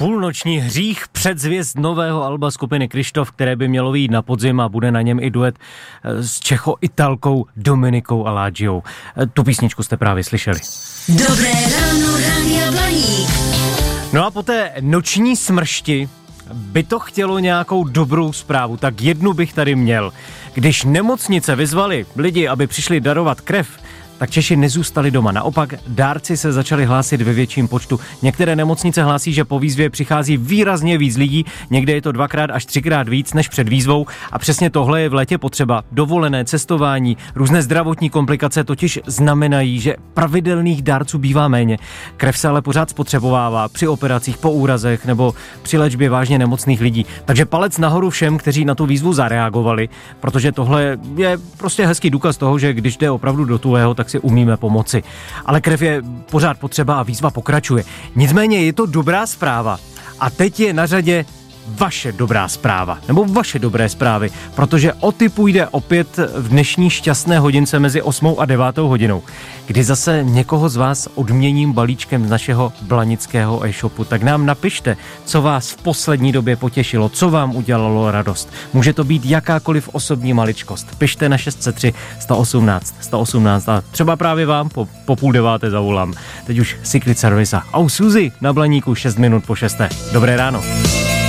Půlnoční hřích, předzvěst nového alba skupiny Kryštof, které by mělo vyjít na podzim a bude na něm i duet s Čecho-Italkou Dominikou Alágiou. Tu písničku jste právě slyšeli. Dobré ráno, Rádia Blaník. No a po té noční smršti by to chtělo nějakou dobrou zprávu, tak jednu bych tady měl. Když nemocnice vyzvali lidi, aby přišli darovat krev, tak Češi nezůstali doma. Naopak dárci se začali hlásit ve větším počtu. Některé nemocnice hlásí, že po výzvě přichází výrazně víc lidí, někde je to 2x až 3x víc než před výzvou a přesně tohle je v létě potřeba. Dovolené, cestování, různé zdravotní komplikace totiž znamenají, že pravidelných dárců bývá méně. Krev se ale pořád spotřebovává při operacích, po úrazech nebo při léčbě vážně nemocných lidí. Takže palec nahoru všem, kteří na tu výzvu zareagovali, protože tohle je prostě hezký důkaz toho, že když jde opravdu do tuhého, tak si umíme pomoci. Ale krev je pořád potřeba a výzva pokračuje. Nicméně je to dobrá zpráva. A teď je na řadě vaše dobrá zpráva, nebo vaše dobré zprávy, protože o ty půjde opět v dnešní šťastné hodince mezi 8 a 9 hodinou, kdy zase někoho z vás odměním balíčkem z našeho blanického e-shopu. Tak nám napište, co vás v poslední době potěšilo, co vám udělalo radost. Může to být jakákoliv osobní maličkost. Pište na 603 118 118 a třeba právě vám po 8:30 zavolám. Teď už Secret Service a Suzy na Blaníku 6 minut po 6. Dobré ráno.